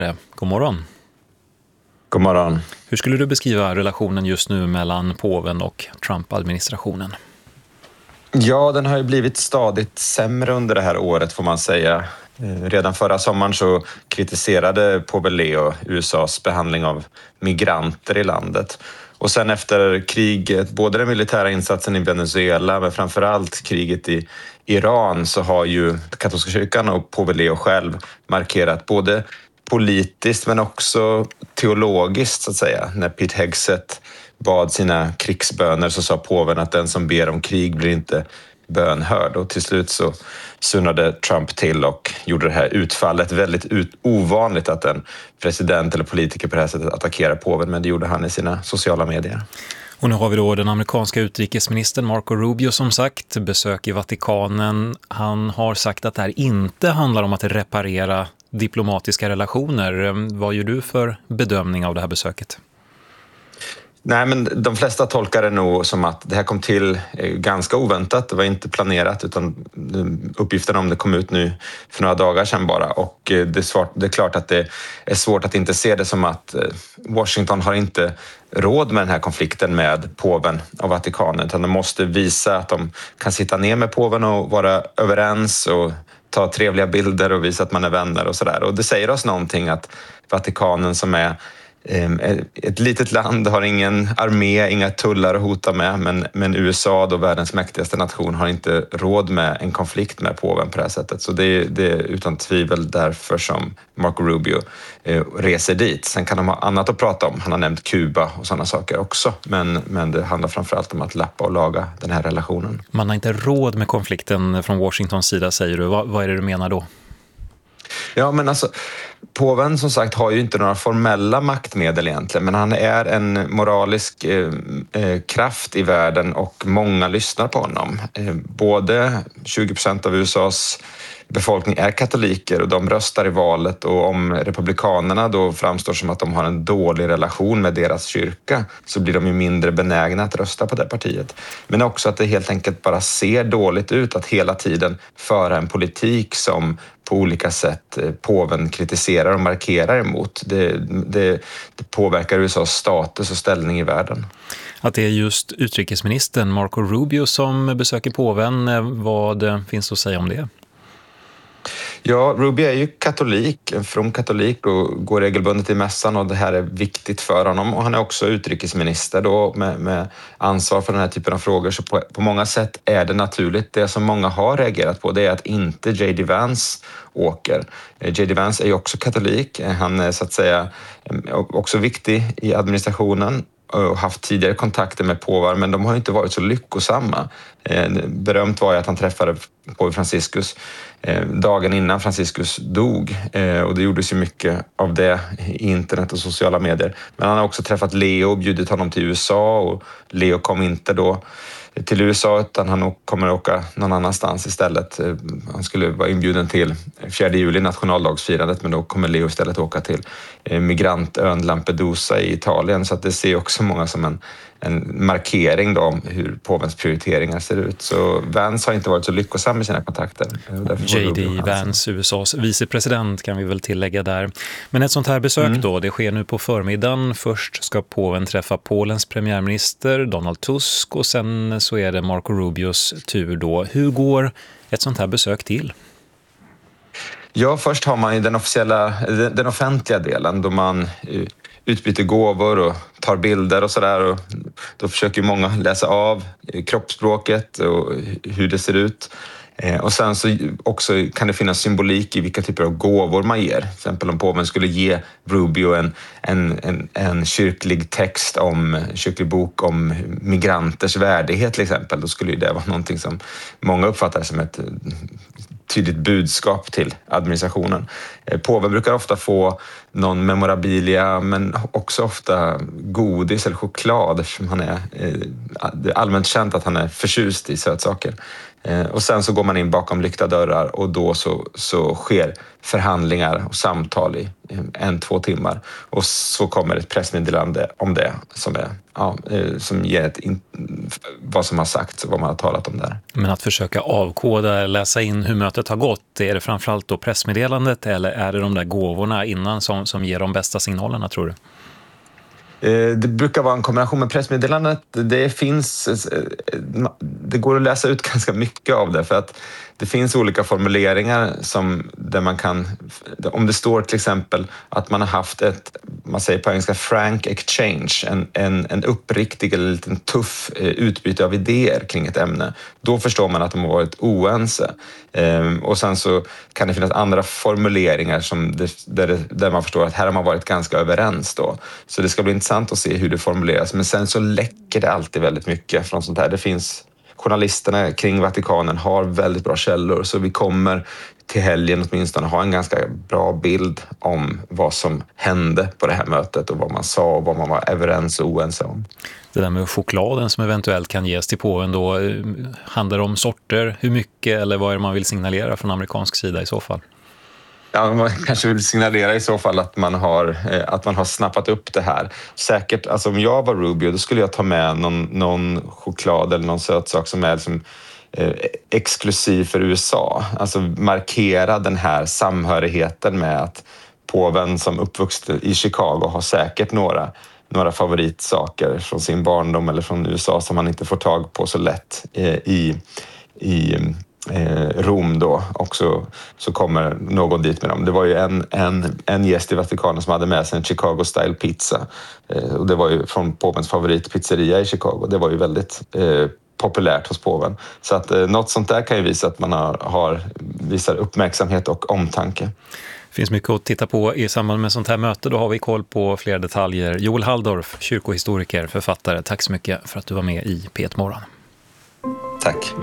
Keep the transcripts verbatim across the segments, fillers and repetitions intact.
God morgon. God morgon. Hur skulle du beskriva relationen just nu mellan påven och Trump-administrationen? Ja, den har ju blivit stadigt sämre under det här året får man säga. Redan förra sommaren så kritiserade påve Leo U S A:s behandling av migranter i landet. Och sen efter kriget, både den militära insatsen i Venezuela men framförallt kriget i Iran, så har ju katolska kyrkan och påve Leo själv markerat både politiskt men också teologiskt så att säga. När Pete Hegseth bad sina krigsböner så sa påven att den som ber om krig blir inte bönhörd, och till slut så sunnade Trump till och gjorde det här utfallet. Väldigt ut- ovanligt att en president eller politiker på det här sättet attackerar påven, men det gjorde han i sina sociala medier. Och nu har vi då den amerikanska utrikesministern Marco Rubio som sagt, besök i Vatikanen. Han har sagt att det här inte handlar om att reparera diplomatiska relationer. Vad gör du för bedömning av det här besöket? Nej, men de flesta tolkar det nog som att det här kom till ganska oväntat. Det var inte planerat, utan uppgifterna om det kom ut nu för några dagar sedan bara. Och det är, svårt, det är klart att det är svårt att inte se det som att Washington har inte råd med den här konflikten med påven och Vatikanen, utan de måste visa att de kan sitta ner med påven och vara överens och ta trevliga bilder och visa att man är vänner och sådär. Och det säger oss någonting att Vatikanen, som är ett litet land, har ingen armé, inga tullar att hota med, men, men U S A, då världens mäktigaste nation, har inte råd med en konflikt med påven på det här sättet. Så det är, det är utan tvivel därför som Marco Rubio eh, reser dit. Sen kan de ha annat att prata om. Han har nämnt Kuba och sådana saker också, men, men det handlar framförallt om att lappa och laga den här relationen. Man har inte råd med konflikten från Washingtons sida, säger du. Vad, vad är det du menar då? Ja, men alltså, påven som sagt har ju inte några formella maktmedel egentligen, men han är en moralisk eh, eh, kraft i världen och många lyssnar på honom. Eh, både tjugo procent av U S A:s befolkning är katoliker och de röstar i valet, och om republikanerna då framstår som att de har en dålig relation med deras kyrka så blir de ju mindre benägna att rösta på det partiet. Men också att det helt enkelt bara ser dåligt ut att hela tiden föra en politik som på olika sätt påven kritiserar och markerar emot. Det, det, det påverkar U S A:s status och ställning i världen. Att det är just utrikesministern Marco Rubio som besöker påven, vad finns att säga om det? Ja, Rubio är ju katolik, en from katolik, och går regelbundet i mässan, och det här är viktigt för honom. Och han är också utrikesminister då med, med ansvar för den här typen av frågor, så på, på många sätt är det naturligt. Det som många har reagerat på, det är att inte J D Vance åker. J D Vance är ju också katolik, han är så att säga också viktig i administrationen och haft tidigare kontakter med påvar, men de har inte varit så lyckosamma. Berömt var ju att han träffade påve Franciscus dagen innan Franciscus dog, och det gjordes ju mycket av det i internet och sociala medier. Men han har också träffat Leo och bjudit honom till U S A, och Leo kom inte då till U S A, utan han kommer att åka någon annanstans istället. Han skulle vara inbjuden till fjärde juli, nationaldagsfirandet, men då kommer Leo istället åka till migrantön Lampedusa i Italien. Så att det ser också många som en, en markering då om hur påvens prioriteringar ser ut. Så Vance har inte varit så lyckosam i sina kontakter. J D Vance, U S A:s vicepresident, kan vi väl tillägga där. Men ett sånt här besök mm. då, det sker nu på förmiddagen. Först ska påven träffa Polens premiärminister Donald Tusk, och sen så är det Marco Rubios tur då. Hur går ett sånt här besök till? Ja, först har man ju den officiella, den offentliga delen då man utbyter gåvor och tar bilder och sådär, och då försöker många läsa av kroppsspråket och hur det ser ut. Och sen så också kan det finnas symbolik i vilka typer av gåvor man ger. Till exempel om påven skulle ge Rubio en, en, en, en kyrklig text om, kyrklig bok om migranters värdighet till exempel, då skulle det vara någonting som många uppfattar som ett tydligt budskap till administrationen. Påven brukar ofta få någon memorabilia, men också ofta godis eller choklad, eftersom han är, det är allmänt känt att han är förtjust i sötsaker. Och sen så går man in bakom lyckta dörrar och då så, så sker förhandlingar och samtal i en, två timmar. Och så kommer ett pressmeddelande om det som, är, ja, som ger ett in, vad som har sagts och vad man har talat om där. Men att försöka avkoda, läsa in hur mötet har gått, är det framförallt då pressmeddelandet eller är det de där gåvorna innan som, som ger de bästa signalerna, tror du? Det brukar vara en kombination med pressmeddelandet. Det finns, det går att läsa ut ganska mycket av det för att det finns olika formuleringar som där man kan, om det står till exempel att man har haft ett, man säger på engelska frank exchange, en, en, en uppriktig eller lite tuff utbyte av idéer kring ett ämne, då förstår man att de har varit oense. Och sen så kan det finnas andra formuleringar som det, där, det, där man förstår att här har man varit ganska överens då. Så det ska bli intressant att se hur det formuleras, men sen så läcker det alltid väldigt mycket från sånt här. Det finns journalisterna kring Vatikanen har väldigt bra källor, så vi kommer till helgen åtminstone ha en ganska bra bild om vad som hände på det här mötet och vad man sa och vad man var överens och oense om. Det där med chokladen som eventuellt kan ges till påven då, handlar det om sorter, hur mycket eller vad är det man vill signalera från amerikansk sida i så fall? Ja, man kanske vill signalera i så fall att man har, att man har snappat upp det här. Säkert, alltså om jag var Rubio då skulle jag ta med någon, någon choklad eller någon sötsak som är liksom, eh, exklusiv för U S A. Alltså markera den här samhörigheten med att påven som uppvuxen i Chicago har säkert några, några favoritsaker från sin barndom eller från U S A som man inte får tag på så lätt eh, i... i Eh, Rom då också, så kommer någon dit med dem. Det var ju en, en, en gäst i Vatikanen som hade med sig en Chicago style pizza eh, och det var ju från påvens favoritpizzeria i Chicago. Det var ju väldigt eh, populärt hos påven. Så att eh, något sånt där kan ju visa att man har, har visar uppmärksamhet och omtanke. Det finns mycket att titta på i samband med sånt här möte. Då har vi koll på fler detaljer. Joel Halldorf, kyrkohistoriker, författare. Tack så mycket för att du var med i P ett Morgon. Tack.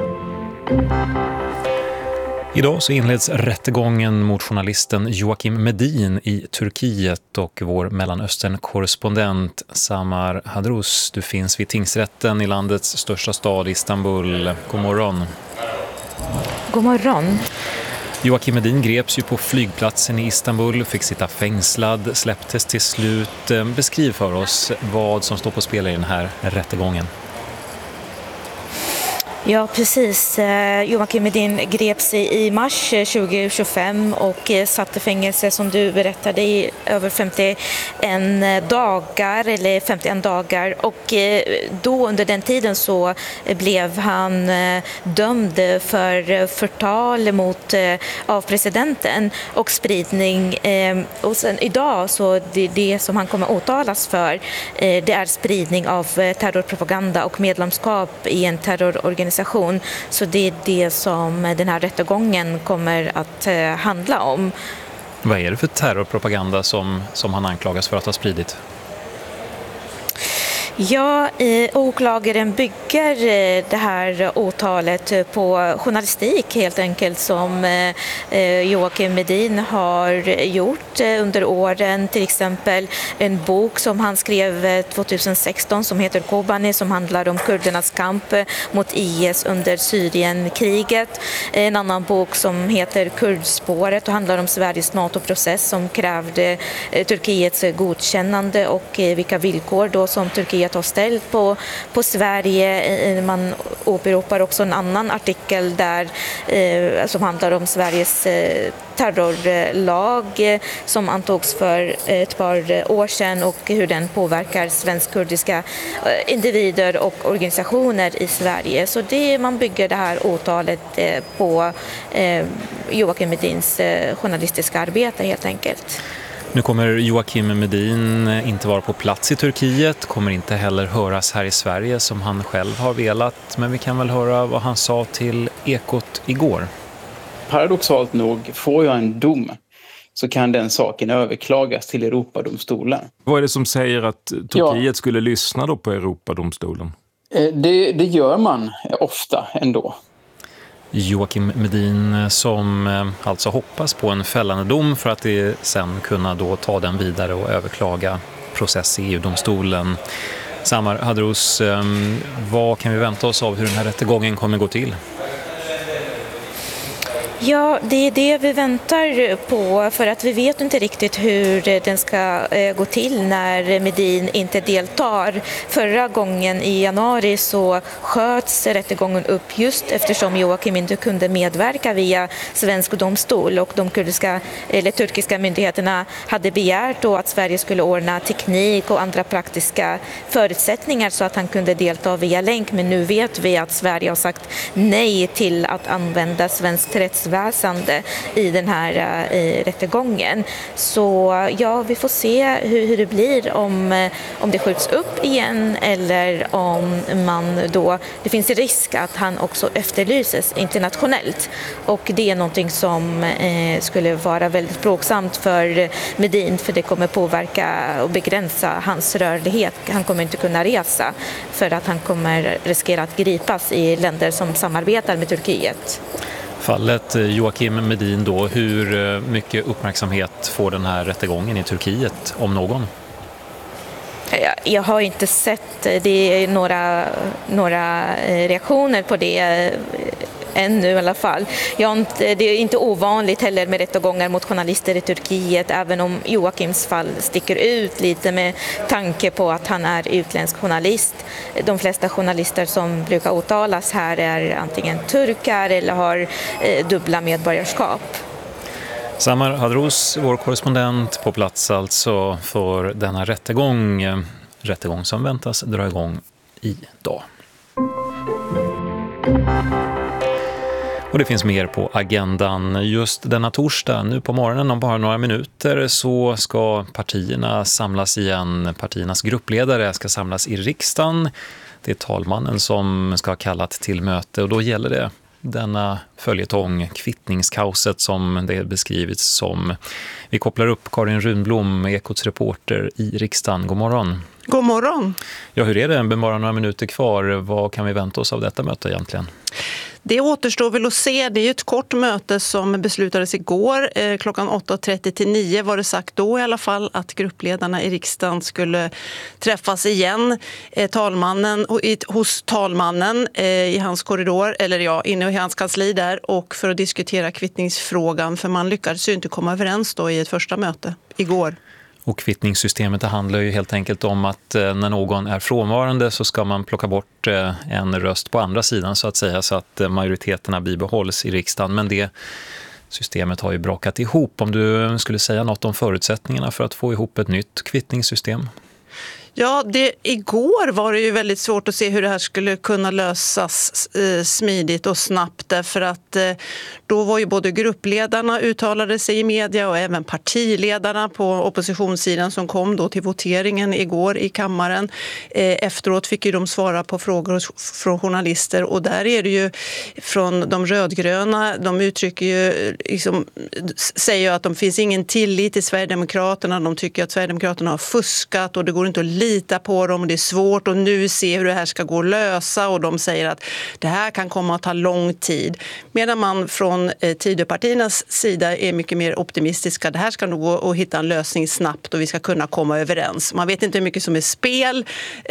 Idag så inleds rättegången mot journalisten Joakim Medin i Turkiet och vår Mellanöstern-korrespondent Samar Hadrous. Du finns vid tingsrätten i landets största stad Istanbul. God morgon. God morgon. Joakim Medin greps ju på flygplatsen i Istanbul, fick sitta fängslad, släpptes till slut. Beskriv för oss vad som står på spel i den här rättegången. Ja, precis. Joakim Medin greps i mars tjugo tjugofem och satt i fängelse, som du berättade, i över femtioen dagar eller femtioen dagar. Och då under den tiden så blev han dömd för förtal mot av presidenten och spridning. Och sen idag så det, det som han kommer åtalas för, det är spridning av terrorpropaganda och medlemskap i en terrororganisation. Så det är det som den här rättegången kommer att handla om. Vad är det för terrorpropaganda som, som han anklagas för att ha spridit? Ja, åklagaren bygger det här åtalet på journalistik helt enkelt som Joakim Medin har gjort under åren. Till exempel en bok som han skrev tjugohundrasexton som heter Kobani, som handlar om kurdernas kamp mot I S under Syrienkriget. En annan bok som heter Kurdspåret och handlar om Sveriges NATO-process som krävde Turkiets godkännande och vilka villkor då som Turkiet har ställt på, på Sverige. Man åberopar också en annan artikel där eh, som handlar om Sveriges eh, terrorlag eh, som antogs för ett par år sedan och hur den påverkar svensk-kurdiska eh, individer och organisationer i Sverige. Så det, man bygger det här åtalet eh, på eh, Joakim Medins eh, journalistiska arbete helt enkelt. Nu kommer Joakim Medin inte vara på plats i Turkiet, kommer inte heller höras här i Sverige som han själv har velat, men vi kan väl höra vad han sa till Ekot igår. Paradoxalt nog, får jag en dom så kan den saken överklagas till Europadomstolen. Vad är det som säger att Turkiet ja. skulle lyssna då på Europadomstolen? Det, det gör man ofta ändå. Joakim Medin som alltså hoppas på en fällande dom för att det sen kunna då ta den vidare och överklaga process i E U-domstolen. Samar Hadrous, vad kan vi vänta oss av hur den här rättegången kommer gå till? Ja, det är det vi väntar på, för att vi vet inte riktigt hur den ska gå till när Medin inte deltar. Förra gången i januari så sköts rättegången upp just eftersom Joakim inte kunde medverka via svensk domstol, och de kurdiska eller turkiska myndigheterna hade begärt då att Sverige skulle ordna teknik och andra praktiska förutsättningar så att han kunde delta via länk. Men nu vet vi att Sverige har sagt nej till att använda svenskt rättsväsende i den här i rättegången. Så ja, vi får se hur, hur det blir om, om det skjuts upp igen eller om man då, det finns risk att han också efterlyses internationellt, och det är någonting som eh, skulle vara väldigt plågsamt för Medin, för det kommer påverka och begränsa hans rörlighet. Han kommer inte kunna resa för att han kommer riskera att gripas i länder som samarbetar med Turkiet. Fallet Joakim Medin då, hur mycket uppmärksamhet får den här rättegången i Turkiet, om någon? Jag, jag har inte sett det är några, några reaktioner på det ännu i alla fall. Jag inte, det är inte ovanligt heller med rättegångar mot journalister i Turkiet, även om Joakims fall sticker ut lite med tanke på att han är utländsk journalist. De flesta journalister som brukar åtalas här är antingen turkar eller har eh, dubbla medborgarskap. Samar Hadros, vår korrespondent på plats alltså för denna rättegång, rättegång som väntas dra igång idag. Och det finns mer på agendan. Just denna torsdag, nu på morgonen om bara några minuter, så ska partierna samlas igen. Partiernas gruppledare ska samlas i riksdagen. Det är talmannen som ska ha kallat till möte, och då gäller det denna följetong, kvittningskaoset som det beskrivits som. Vi kopplar upp Karin Runblom, Ekots reporter i riksdagen. God morgon. God morgon. Ja, hur är det? Bara några minuter kvar. Vad kan vi vänta oss av detta möte egentligen? Det återstår väl att se. Det är ju ett kort möte som beslutades igår. Eh, klockan åtta trettio till nio var det sagt då i alla fall att gruppledarna i riksdagen skulle träffas igen. Eh, talmannen, hos talmannen eh, i hans korridor, eller ja, inne i hans kansli där, och för att diskutera kvittningsfrågan. För man lyckades ju inte komma överens då i ett första möte igår. Och kvittningssystemet, det handlar ju helt enkelt om att när någon är frånvarande så ska man plocka bort en röst på andra sidan så att säga, så att majoriteterna bibehålls i riksdagen. Men det systemet har ju brakat ihop. Om du skulle säga något om förutsättningarna för att få ihop ett nytt kvittningssystem? Ja, det, igår var det ju väldigt svårt att se hur det här skulle kunna lösas eh, smidigt och snabbt, därför att eh, då var ju både gruppledarna uttalade sig i media och även partiledarna på oppositionssidan som kom då till voteringen igår i kammaren. Eh, efteråt fick ju de svara på frågor från journalister, och där är det ju från de rödgröna, de uttrycker ju, liksom, säger att de finns ingen tillit till Sverigedemokraterna, de tycker att Sverigedemokraterna har fuskat och det går inte att lita på dem och det är svårt att nu se hur det här ska gå att lösa, och de säger att det här kan komma att ta lång tid. Medan man från eh, Tidöpartiernas sida är mycket mer optimistiska. Det här ska nog gå att hitta en lösning snabbt och vi ska kunna komma överens. Man vet inte hur mycket som är spel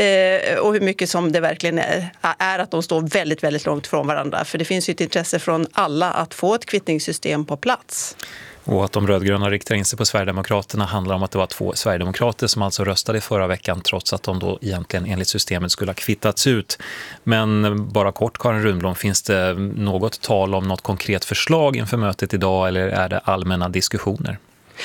eh, och hur mycket som det verkligen är, är att de står väldigt, väldigt långt från varandra. För det finns ju ett intresse från alla att få ett kvittningssystem på plats. Och att de rödgröna riktar in sig på Sverigedemokraterna handlar om att det var två Sverigedemokrater som alltså röstade förra veckan, trots att de då egentligen enligt systemet skulle ha kvittats ut. Men bara kort, Karin Runblom, finns det något tal om något konkret förslag inför mötet idag, eller är det allmänna diskussioner?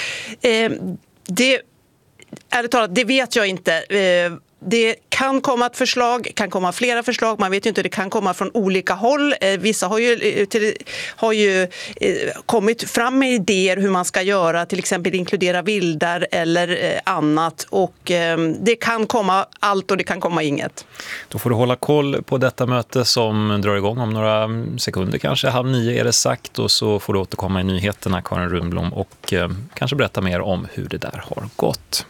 Eh, det, ärligt talat, det vet jag inte. Eh, Det kan komma ett förslag, kan komma flera förslag, man vet ju inte, det kan komma från olika håll. Vissa har ju, till, har ju kommit fram med idéer hur man ska göra, till exempel inkludera vildar eller annat, och det kan komma allt och det kan komma inget. Då får du hålla koll på detta möte som drar igång om några sekunder, kanske halv nio är det sagt, och så får du återkomma i nyheterna, Karin Runblom, och kanske berätta mer om hur det där har gått.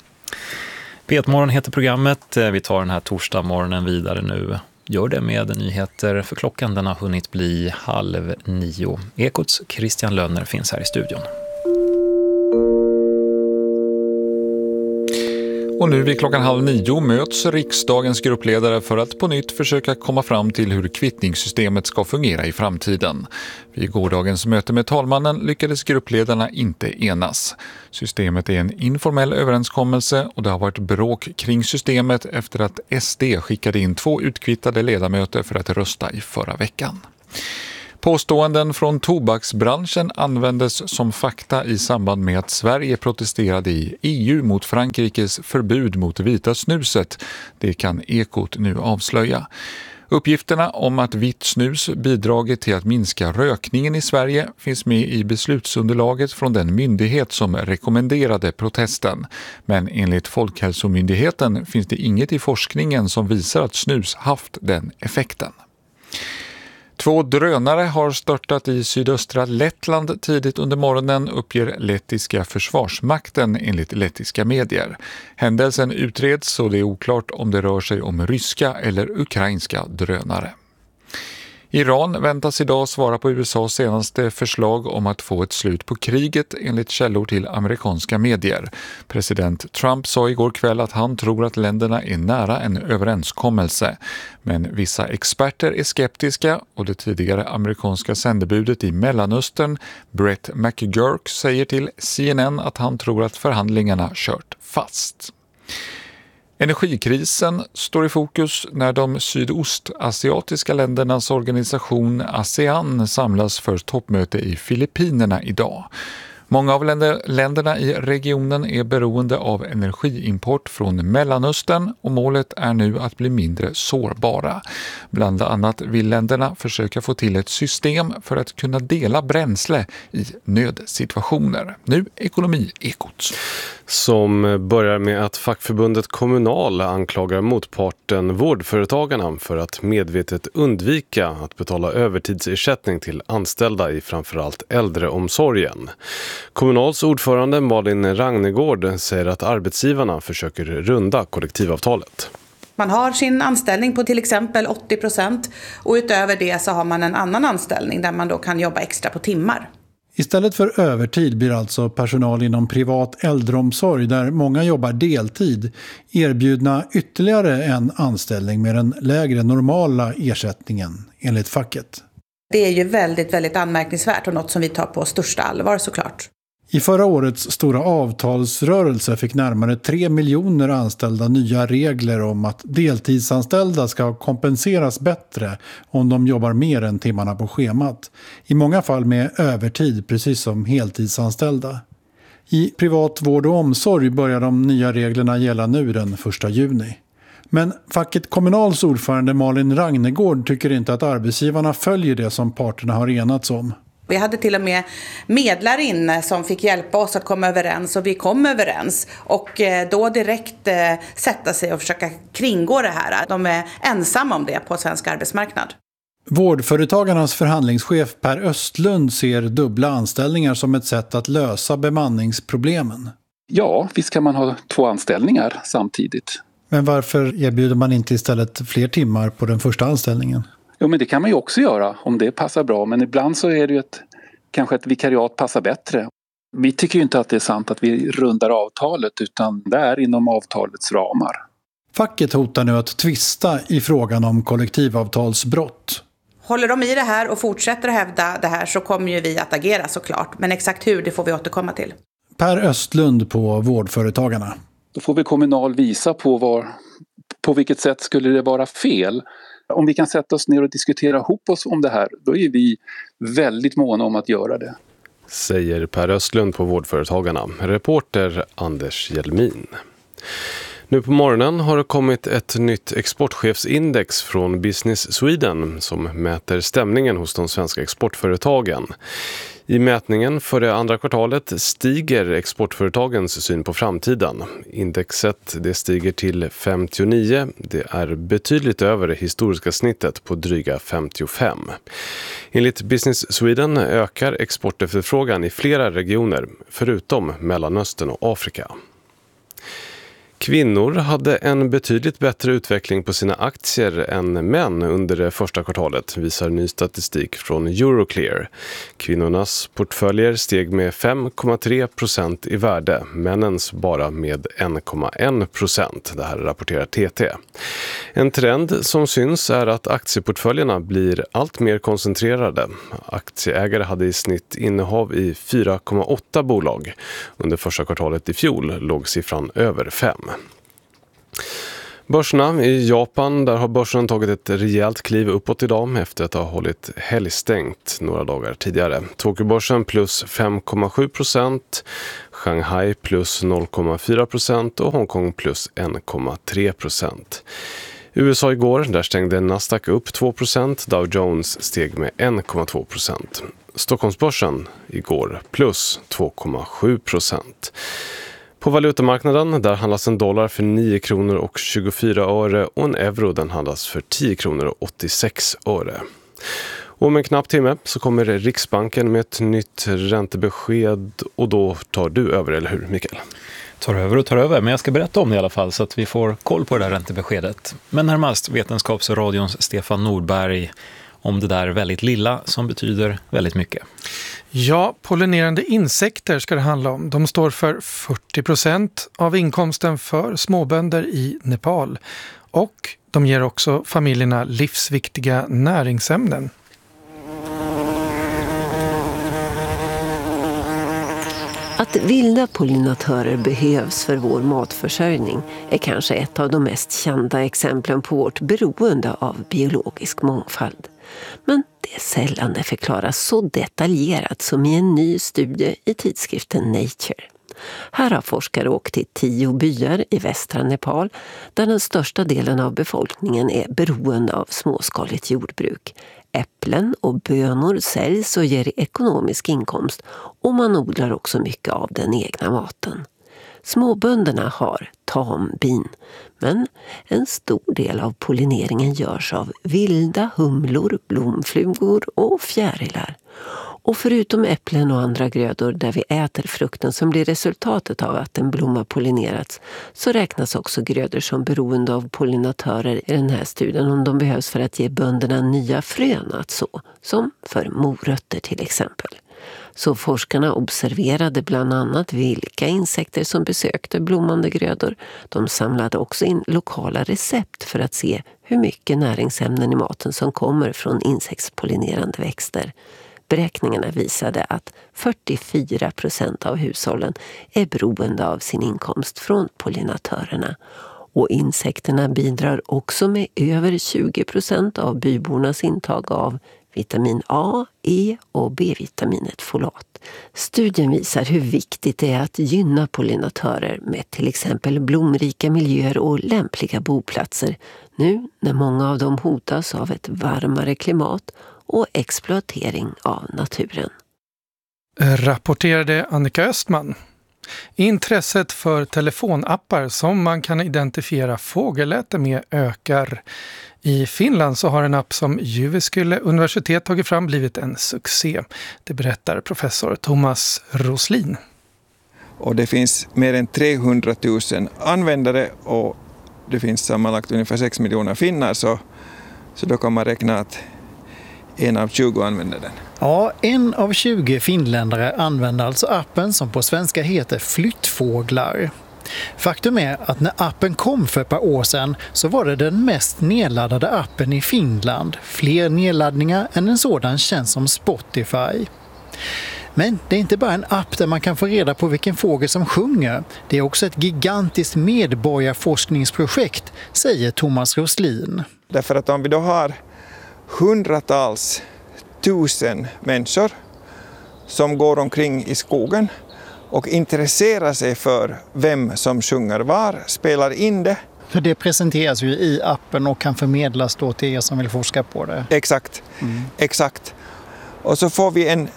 P ett-morgon heter programmet. Vi tar den här torsdag morgonen vidare nu. Gör det med nyheter, för klockan den har hunnit bli halv nio. Ekots Christian Lönner finns här i studion. Och nu vid klockan halv nio möts riksdagens gruppledare för att på nytt försöka komma fram till hur kvittningssystemet ska fungera i framtiden. Vid gårdagens möte med talmannen lyckades gruppledarna inte enas. Systemet är en informell överenskommelse och det har varit bråk kring systemet efter att S D skickade in två utkvittade ledamöter för att rösta i förra veckan. Påståenden från tobaksbranschen användes som fakta i samband med att Sverige protesterade i E U mot Frankrikes förbud mot vita snuset. Det kan Ekot nu avslöja. Uppgifterna om att vitt snus bidragit till att minska rökningen i Sverige finns med i beslutsunderlaget från den myndighet som rekommenderade protesten. Men enligt Folkhälsomyndigheten finns det inget i forskningen som visar att snus haft den effekten. Två drönare har störtat i sydöstra Lettland tidigt under morgonen, uppger lettiska försvarsmakten enligt lettiska medier. Händelsen utreds och det är oklart om det rör sig om ryska eller ukrainska drönare. Iran väntas idag svara på U S A:s senaste förslag om att få ett slut på kriget enligt källor till amerikanska medier. President Trump sa igår kväll att han tror att länderna är nära en överenskommelse. Men vissa experter är skeptiska och det tidigare amerikanska sändebudet i Mellanöstern, Brett McGurk, säger till C N N att han tror att förhandlingarna kört fast. Energikrisen står i fokus när de sydostasiatiska ländernas organisation ASEAN samlas för toppmöte i Filippinerna idag. Många av länderna i regionen är beroende av energiimport från Mellanöstern och målet är nu att bli mindre sårbara. Bland annat vill länderna försöka få till ett system för att kunna dela bränsle i nödsituationer. Nu Ekonomi-ekot. Som börjar med att fackförbundet Kommunal anklagar motparten Vårdföretagarna för att medvetet undvika att betala övertidsersättning till anställda i framförallt äldreomsorgen. Kommunals ordförande Malin Ragnegård säger att arbetsgivarna försöker runda kollektivavtalet. Man har sin anställning på till exempel åttio procent och utöver det så har man en annan anställning där man då kan jobba extra på timmar. Istället för övertid blir alltså personal inom privat äldreomsorg där många jobbar deltid erbjudna ytterligare en anställning med den lägre normala ersättningen enligt facket. Det är ju väldigt, väldigt anmärkningsvärt och något som vi tar på största allvar såklart. I förra årets stora avtalsrörelse fick närmare tre miljoner anställda nya regler om att deltidsanställda ska kompenseras bättre om de jobbar mer än timmarna på schemat. I många fall med övertid, precis som heltidsanställda. I privat vård och omsorg börjar de nya reglerna gälla nu den första juni. Men facket Kommunals ordförande Malin Ragnegård tycker inte att arbetsgivarna följer det som parterna har enats om. Vi hade till och med medlare inne som fick hjälpa oss att komma överens och vi kom överens. Och då direkt sätta sig och försöka kringgå det här. De är ensamma om det på svensk arbetsmarknad. Vårdföretagarnas förhandlingschef Per Östlund ser dubbla anställningar som ett sätt att lösa bemanningsproblemen. Ja, visst kan man ha två anställningar samtidigt. Men varför erbjuder man inte istället fler timmar på den första anställningen? Jo, men det kan man ju också göra om det passar bra. Men ibland så är det ju ett, kanske ett vikariat passar bättre. Vi tycker ju inte att det är sant att vi rundar avtalet utan det är inom avtalets ramar. Facket hotar nu att tvista i frågan om kollektivavtalsbrott. Håller de i det här och fortsätter att hävda det här så kommer ju vi att agera såklart. Men exakt hur, det får vi återkomma till. Per Östlund på Vårdföretagarna. Då får vi Kommunal visa på, var, på vilket sätt skulle det vara fel. Om vi kan sätta oss ner och diskutera ihop oss om det här, då är vi väldigt måna om att göra det. Säger Per Östlund på Vårdföretagarna. Reporter Anders Hjelmin. Nu på morgonen har det kommit ett nytt exportchefsindex från Business Sweden som mäter stämningen hos de svenska exportföretagen. I mätningen för det andra kvartalet stiger exportföretagens syn på framtiden. Indexet det stiger till femtionio, det är betydligt över det historiska snittet på dryga femtiofem. Enligt Business Sweden ökar exportefterfrågan i flera regioner förutom Mellanöstern och Afrika. Kvinnor hade en betydligt bättre utveckling på sina aktier än män under det första kvartalet, visar ny statistik från Euroclear. Kvinnornas portföljer steg med fem komma tre procent i värde, männens bara med en komma en procent. Det här rapporterar T T. En trend som syns är att aktieportföljerna blir allt mer koncentrerade. Aktieägare hade i snitt innehav i fyra komma åtta bolag. Under första kvartalet i fjol låg siffran över fem. Börserna i Japan, där har börsen tagit ett rejält kliv uppåt idag efter att ha hållit helgstängt några dagar tidigare. Tokyobörsen plus fem komma sju procent, Shanghai plus noll komma fyra procent och Hongkong plus en komma tre procent. U S A igår, där stängde Nasdaq upp två procent, Dow Jones steg med en komma två procent. Stockholmsbörsen igår plus två komma sju procent. På valutamarknaden där handlas en dollar för nio kronor och tjugofyra öre och en euro den handlas för tio kronor och åttiosex öre. Och om en knapp timme så kommer Riksbanken med ett nytt räntebesked och då tar du över, eller hur Mikael? Tar över och tar över, men jag ska berätta om det i alla fall så att vi får koll på det där räntebeskedet. Men närmast Vetenskapsradions Stefan Nordberg om det där väldigt lilla som betyder väldigt mycket. Ja, pollinerande insekter ska det handla om. De står för fyrtio procent av inkomsten för småbönder i Nepal. Och de ger också familjerna livsviktiga näringsämnen. Att vilda pollinatörer behövs för vår matförsörjning är kanske ett av de mest kända exemplen på vårt beroende av biologisk mångfald. Men det är sällan det förklaras så detaljerat som i en ny studie i tidskriften Nature. Här har forskare åkt till tio byar i västra Nepal där den största delen av befolkningen är beroende av småskaligt jordbruk. Äpplen och bönor säljs och ger ekonomisk inkomst och man odlar också mycket av den egna maten. Småbönderna har tambin, men en stor del av pollineringen görs av vilda humlor, blomflugor och fjärilar. Och förutom äpplen och andra grödor där vi äter frukten som blir resultatet av att en blomma pollinerats, så räknas också grödor som beroende av pollinatörer i den här studien om de behövs för att ge bönderna nya frön att så, som för morötter till exempel. Så forskarna observerade bland annat vilka insekter som besökte blommande grödor. De samlade också in lokala recept för att se hur mycket näringsämnen i maten som kommer från insektspollinerande växter. Beräkningarna visade att fyrtiofyra procent av hushållen är beroende av sin inkomst från pollinatörerna. Och insekterna bidrar också med över tjugo procent av bybornas intag av vitamin A, E och B-vitaminet folat. Studien visar hur viktigt det är att gynna pollinatörer med till exempel blomrika miljöer och lämpliga boplatser nu när många av dem hotas av ett varmare klimat och exploatering av naturen. Rapporterade Annika Östman. Intresset för telefonappar som man kan identifiera fågelläte med ökar. I Finland så har en app som Jyväskylä universitet tagit fram blivit en succé. Det berättar professor Thomas Roslin. Och det finns mer än trehundratusen användare och det finns sammanlagt ungefär sex miljoner finnar, så, så då kan man räkna att en av tjugo använder den. Ja, en av tjugo finländare använder alltså appen som på svenska heter Flyttfåglar. Faktum är att när appen kom för ett par år sedan så var det den mest nedladdade appen i Finland. Fler nedladdningar än en sådan tjänst som Spotify. Men det är inte bara en app där man kan få reda på vilken fågel som sjunger. Det är också ett gigantiskt medborgarforskningsprojekt, säger Thomas Roslin. Därför att om vi då har hundratals tusen människor som går omkring i skogen och intresserar sig för vem som sjunger var, spelar in det. För det presenteras ju i appen och kan förmedlas då till er som vill forska på det. Exakt, mm. exakt. Och så får vi en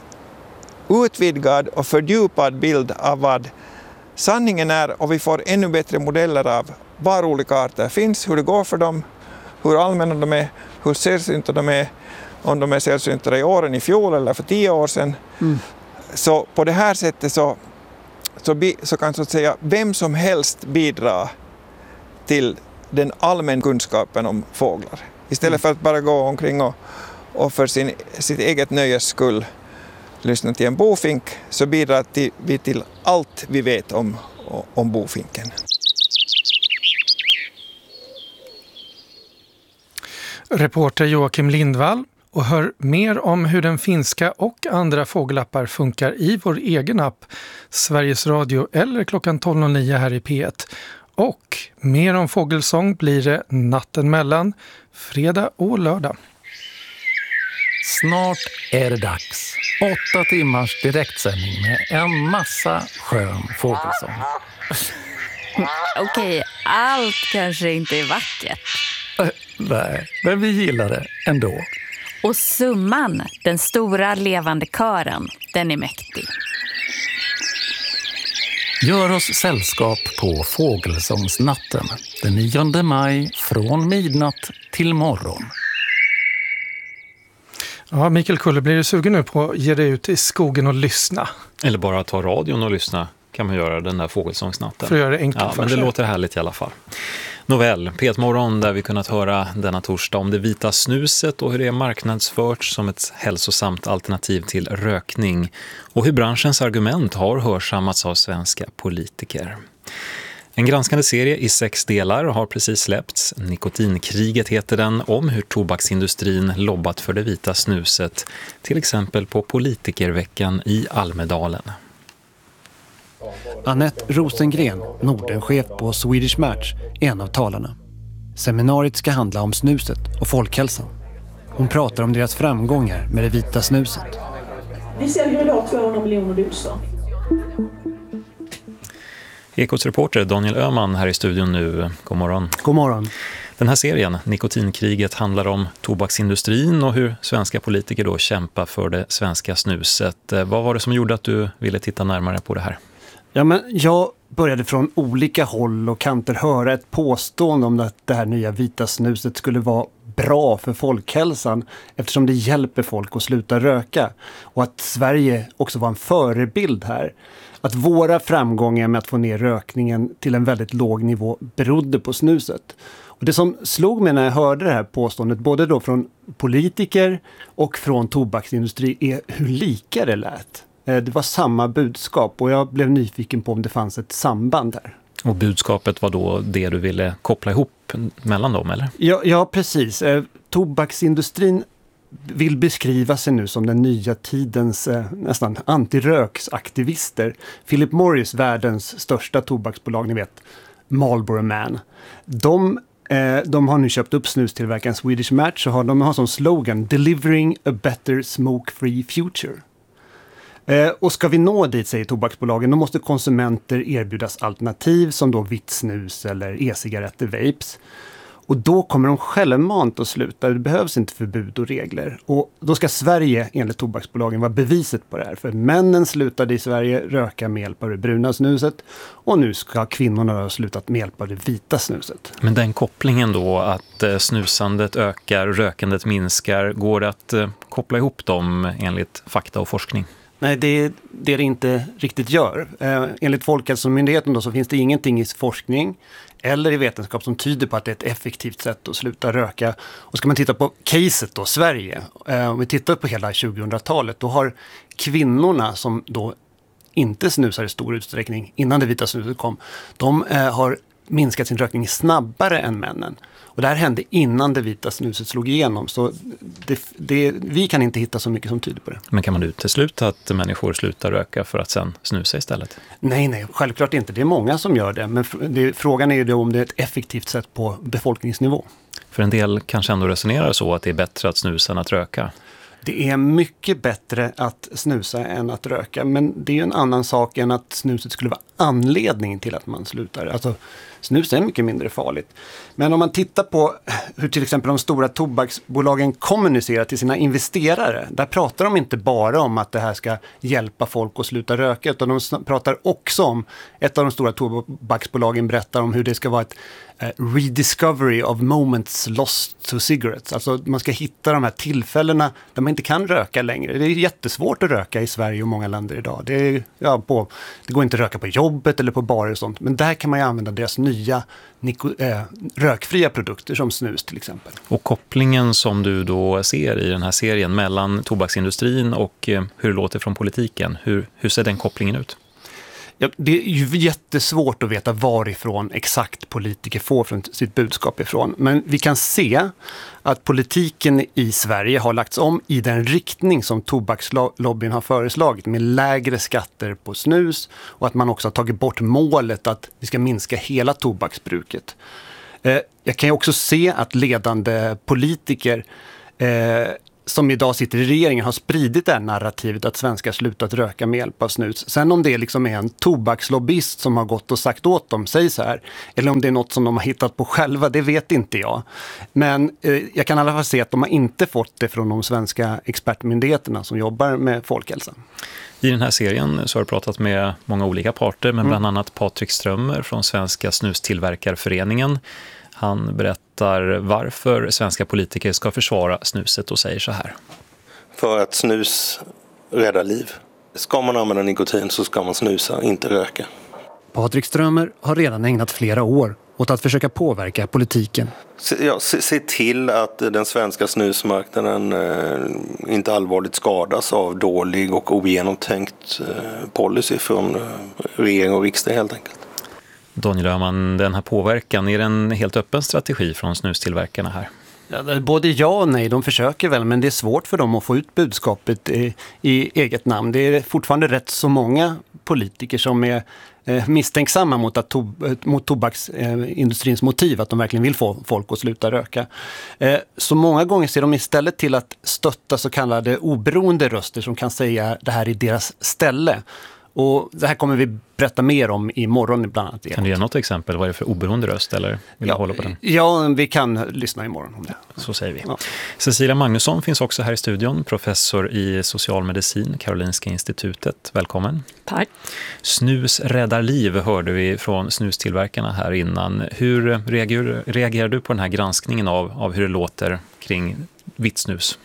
utvidgad och fördjupad bild av vad sanningen är och vi får ännu bättre modeller av var olika arter finns, hur det går för dem, hur allmänna de är, hur sällsynta de är, om de är sällsynta i år än i fjol eller för tio år sedan. Mm. Så på det här sättet så, så, bi, så kan så att säga vem som helst bidra till den allmän kunskapen om fåglar. Istället för att bara gå omkring och, och för sin, sitt eget nöjes skull lyssna till en bofink, så bidrar till, vi till allt vi vet om, om bofinken. Reporter Joakim Lindvall, och hör mer om hur den finska och andra fågelappar funkar i vår egen app Sveriges Radio eller klockan tolv noll nio här i P ett. Och mer om fågelsång blir det natten mellan fredag och lördag. Snart är det dags. Åtta timmars direktsändning med en massa skön fågelsång. Okej, allt kanske inte är vackert. Äh, nej, men vi gillar det ändå. Och summan, den stora levande kören, den är mäktig. Gör oss sällskap på Fågelsångsnatten den nionde maj från midnatt till morgon. Ja, Mikael Kulle, blir du sugen nu på att ge dig ut i skogen och lyssna? Eller bara ta radion och lyssna kan man göra den där Fågelsångsnatten. För att göra det enkelt ja, för men det sig. låter härligt i alla fall. Nåväl, P ett-morgon där vi kunnat höra denna torsdag om det vita snuset och hur det är marknadsförts som ett hälsosamt alternativ till rökning och hur branschens argument har hörsammats av svenska politiker. En granskande serie i sex delar har precis släppts. Nikotinkriget heter den, om hur tobaksindustrin lobbat för det vita snuset, till exempel på politikerveckan i Almedalen. Annette Rosengren, Nordenchef på Swedish Match, är en av talarna. Seminariet ska handla om snuset och folkhälsan. Hon pratar om deras framgångar med det vita snuset. Vi säljer idag tvåhundra miljoner doser. Ekots reporter Daniel Öhman här i studion nu. God morgon. God morgon. Den här serien, Nikotinkriget, handlar om tobaksindustrin och hur svenska politiker då kämpar för det svenska snuset. Vad var det som gjorde att du ville titta närmare på det här? Ja, men jag började från olika håll och kanter höra ett påstående om att det här nya vita snuset skulle vara bra för folkhälsan eftersom det hjälper folk att sluta röka. Och att Sverige också var en förebild här. Att våra framgångar med att få ner rökningen till en väldigt låg nivå berodde på snuset. Och det som slog mig när jag hörde det här påståendet, både då från politiker och från tobaksindustri, är hur lika det lät. Det var samma budskap och jag blev nyfiken på om det fanns ett samband där. Och budskapet var då det du ville koppla ihop mellan dem, eller? Ja, ja precis. Eh, tobaksindustrin vill beskriva sig nu som den nya tidens eh, nästan antiröksaktivister. Philip Morris, världens största tobaksbolag, ni vet, Marlboro Man. De, eh, de har nu köpt upp snustillverkaren Swedish Match och har, de har som slogan Delivering a better smoke-free future. Eh, och ska vi nå dit, säger tobaksbolagen, då måste konsumenter erbjudas alternativ som då vitt snus eller e-cigaretter, vapes. Och då kommer de självmant att sluta. Det behövs inte förbud och regler. Och då ska Sverige, enligt tobaksbolagen, vara beviset på det här. För männen slutade i Sverige röka med hjälp av det bruna snuset. Och nu ska kvinnorna ha slutat med hjälp av det vita snuset. Men den kopplingen då, att snusandet ökar, rökandet minskar, går det att koppla ihop dem enligt fakta och forskning? Nej, det är det det inte riktigt gör. Eh, enligt Folkhälsomyndigheten då så finns det ingenting i forskning eller i vetenskap som tyder på att det är ett effektivt sätt att sluta röka. Och ska man titta på caset då, Sverige, eh, om vi tittar på hela tjugohundratalet, då har kvinnorna som då inte snusar i stor utsträckning innan det vita snuset kom, de eh, har minskat sin rökning snabbare än männen. Och det här hände innan det vita snuset slog igenom. Så det, det, vi kan inte hitta så mycket som tyder på det. Men kan man utesluta att människor slutar röka för att sen snusa istället? Nej, nej, självklart inte. Det är många som gör det. Men det, frågan är ju då om det är ett effektivt sätt på befolkningsnivå. För en del kanske ändå resonerar så att det är bättre att snusa än att röka. Det är mycket bättre att snusa än att röka. Men det är ju en annan sak än att snuset skulle vara anledningen till att man slutar. Alltså, snus är mycket mindre farligt. Men om man tittar på hur till exempel de stora tobaksbolagen kommunicerar till sina investerare. Där pratar de inte bara om att det här ska hjälpa folk att sluta röka. Utan de pratar också om, ett av de stora tobaksbolagen berättar om hur det ska vara ett rediscovery of moments lost to cigarettes. Alltså man ska hitta de här tillfällena där man inte kan röka längre. Det är jättesvårt att röka i Sverige och många länder idag. Det, är, ja, på, det går inte att röka på jobbet eller på barer och sånt. Men där kan man ju använda deras nya nya niko- äh, rökfria produkter som snus till exempel. Och kopplingen som du då ser i den här serien mellan tobaksindustrin och eh, hur det låter från politiken, hur, hur ser den kopplingen ut? Ja, det är ju jättesvårt att veta varifrån exakt politiker får från sitt budskap ifrån. Men vi kan se att politiken i Sverige har lagts om i den riktning som tobakslobbyn har föreslagit, med lägre skatter på snus och att man också har tagit bort målet att vi ska minska hela tobaksbruket. Eh, jag kan ju också se att ledande politiker eh, som idag sitter i regeringen har spridit det här narrativet att svenskar slutat röka med hjälp av snus. Sen om det liksom är en tobakslobbyist som har gått och sagt åt dem, säg så här, eller om det är något som de har hittat på själva, det vet inte jag. Men eh, jag kan i alla fall se att de har inte fått det från de svenska expertmyndigheterna som jobbar med folkhälsan. I den här serien så har du pratat med många olika parter, men bland annat Patrik Strömmer från Svenska snustillverkarföreningen. Han berättar varför svenska politiker ska försvara snuset och säger så här. För att snus räddar liv. Ska man använda nikotin så ska man snusa, inte röka. Patrik Strömmer har redan ägnat flera år åt att försöka påverka politiken. Se, ja, se, se till att den svenska snusmarknaden eh, inte allvarligt skadas av dålig och ogenomtänkt eh, policy från eh, regering och riksdag helt enkelt. Daniel Öhman, den här påverkan, är det en helt öppen strategi från snustillverkarna här? Ja, både ja och nej, de försöker väl, men det är svårt för dem att få ut budskapet i, i eget namn. Det är fortfarande rätt så många politiker som är eh, misstänksamma mot, att to, mot tobaksindustrins eh, motiv, att de verkligen vill få folk att sluta röka. Eh, så många gånger ser de istället till att stötta så kallade oberoende röster som kan säga det här i deras ställe. Och det här kommer vi berätta mer om imorgon bland annat. Kan du ge något exempel? Vad är det för oberoende röst? Eller vill ja, hålla på den? Ja, vi kan lyssna imorgon om det. Så säger vi. Ja. Cecilia Magnusson finns också här i studion, professor i socialmedicin, Karolinska institutet. Välkommen. Tack. Snus räddar liv hörde vi från snustillverkarna här innan. Hur reagerar, reagerar du på den här granskningen av, av hur det låter kring vitt snus?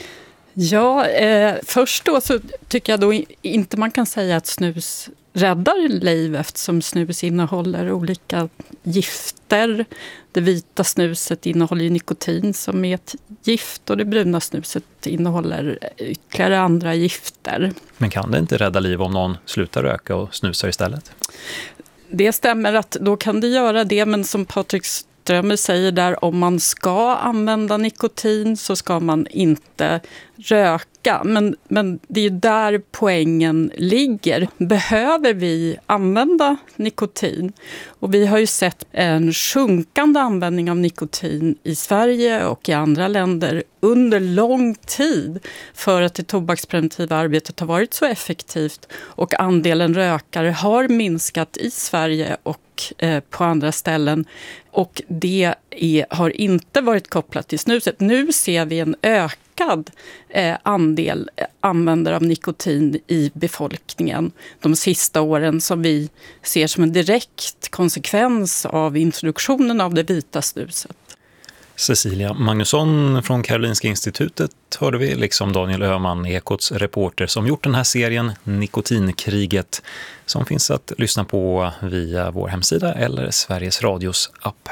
Ja, eh, först då så tycker jag då inte man kan säga att snus räddar liv eftersom snus innehåller olika gifter. Det vita snuset innehåller nikotin som är ett gift och det bruna snuset innehåller ytterligare andra gifter. Men kan det inte rädda liv om någon slutar röka och snusar istället? Det stämmer att då kan det göra det, men som Patrik Strömmer säger där, om man ska använda nikotin så ska man inte röka. Men, men det är där poängen ligger. Behöver vi använda nikotin? Och vi har ju sett en sjunkande användning av nikotin i Sverige och i andra länder under lång tid för att det tobakspreventiva arbetet har varit så effektivt och andelen rökare har minskat i Sverige och eh, på andra ställen. Och det är, har inte varit kopplat till snuset. Nu ser vi en ökad eh, andel användare av nikotin i befolkningen de sista åren som vi ser som en direkt konsekvens av introduktionen av det vita snuset. Cecilia Magnusson från Karolinska institutet hörde vi, liksom Daniel Öhman, Ekots reporter som gjort den här serien Nikotinkriget, som finns att lyssna på via vår hemsida eller Sveriges Radios app.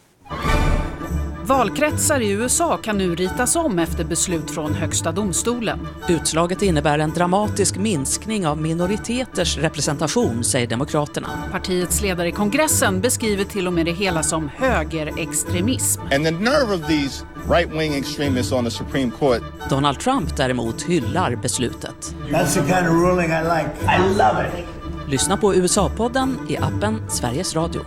Valkretsar i U S A kan nu ritas om efter beslut från högsta domstolen. Utslaget innebär en dramatisk minskning av minoriteters representation, säger Demokraterna. Partiets ledare i kongressen beskriver till och med det hela som högerextremism. And the nerve of these right-wing extremists on the Supreme Court. Donald Trump däremot hyllar beslutet. That's the kind of ruling I like. I love it. Lyssna på U S A-podden i appen Sveriges Radio.